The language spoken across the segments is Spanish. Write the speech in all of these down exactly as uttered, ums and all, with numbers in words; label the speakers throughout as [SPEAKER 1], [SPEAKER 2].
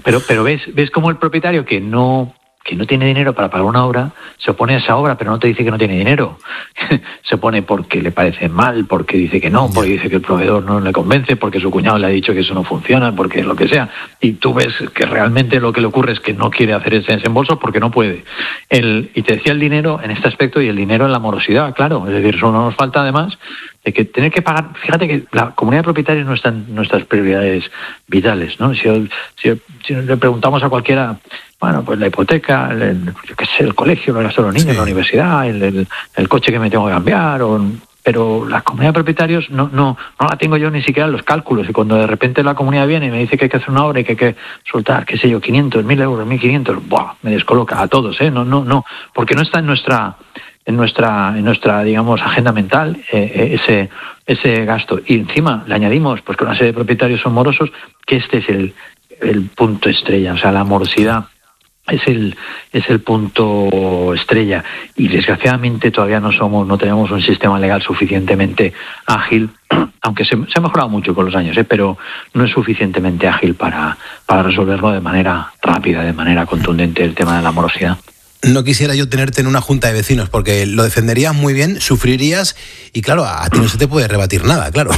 [SPEAKER 1] Pero, pero ves, ves como el propietario que no... que no tiene dinero para pagar una obra, se opone a esa obra, pero no te dice que no tiene dinero. Se opone porque le parece mal, porque dice que no, porque dice que el proveedor no le convence, porque su cuñado le ha dicho que eso no funciona, porque lo que sea. Y tú ves que realmente lo que le ocurre es que no quiere hacer ese desembolso porque no puede. El, y te decía el dinero en este aspecto y el dinero en la morosidad, claro. Es decir, eso no nos falta además de que tener que pagar. Fíjate que la comunidad de propietarios no está en nuestras prioridades vitales, ¿no? Si, si, si le preguntamos a cualquiera, bueno, pues la hipoteca, el, el, yo qué sé, el colegio, el gasto de los niños, sí, la universidad, el, el, el coche que me tengo que cambiar, o, pero la comunidad de propietarios no, no, no la tengo yo ni siquiera en los cálculos. Y cuando de repente la comunidad viene y me dice que hay que hacer una obra y que hay que soltar, qué sé yo, quinientos, mil euros, mil quinientos, ¡buah!, me descoloca a todos, ¿eh? No, no, no, porque no está en nuestra... en nuestra en nuestra digamos agenda mental eh, ese ese gasto, y encima le añadimos pues que una serie de propietarios son morosos, que este es el el punto estrella, o sea, la morosidad es el es el punto estrella, y desgraciadamente todavía no somos no tenemos un sistema legal suficientemente ágil, aunque se, se ha mejorado mucho con los años, ¿eh? Pero no es suficientemente ágil para para resolverlo de manera rápida, de manera contundente, el tema de la morosidad.
[SPEAKER 2] No quisiera yo tenerte en una junta de vecinos, porque lo defenderías muy bien, sufrirías, y claro, a ti no se te puede rebatir nada, claro.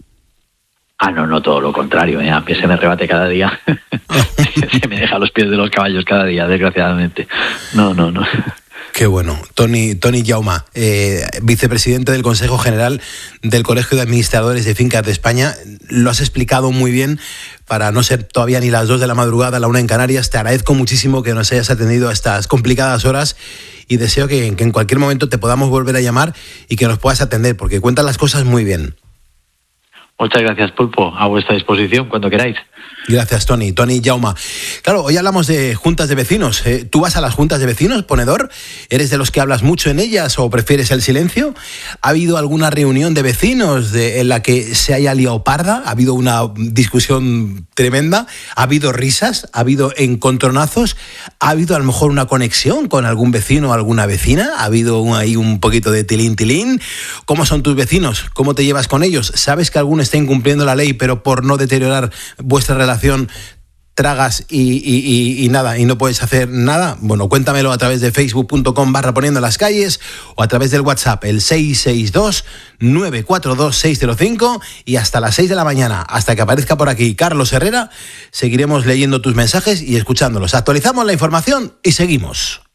[SPEAKER 1] Ah, no, no, todo lo contrario, ¿eh? A mí se me rebate cada día. Se me deja a los pies de los caballos cada día, desgraciadamente. No, no, no.
[SPEAKER 2] Qué bueno. Toni, Toni Jauma, eh, vicepresidente del Consejo General del Colegio de Administradores de Fincas de España, lo has explicado muy bien. Para no ser todavía ni las dos de la madrugada, la una en Canarias, te agradezco muchísimo que nos hayas atendido a estas complicadas horas y deseo que, que en cualquier momento te podamos volver a llamar y que nos puedas atender, porque cuentas las cosas muy bien.
[SPEAKER 1] Muchas gracias, Pulpo. A vuestra disposición cuando queráis.
[SPEAKER 2] Gracias, Toni. Toni Jauma. Claro, hoy hablamos de juntas de vecinos. ¿Eh? ¿Tú vas a las juntas de vecinos, ponedor? ¿Eres de los que hablas mucho en ellas o prefieres el silencio? ¿Ha habido alguna reunión de vecinos de, en la que se haya liado parda? ¿Ha habido una discusión tremenda? ¿Ha habido risas? ¿Ha habido encontronazos? ¿Ha habido a lo mejor una conexión con algún vecino o alguna vecina? ¿Ha habido un, ahí un poquito de tilín tilín? ¿Cómo son tus vecinos? ¿Cómo te llevas con ellos? ¿Sabes que alguno está incumpliendo la ley, pero por no deteriorar vuestra relación tragas y, y, y, y nada, y no puedes hacer nada? Bueno, cuéntamelo a través de facebook punto com barra poniendo las calles o a través del WhatsApp, el seis seis dos, nueve cuatro dos, seis cero cinco, y hasta las seis de la mañana, hasta que aparezca por aquí Carlos Herrera, seguiremos leyendo tus mensajes y escuchándolos. Actualizamos la información y seguimos.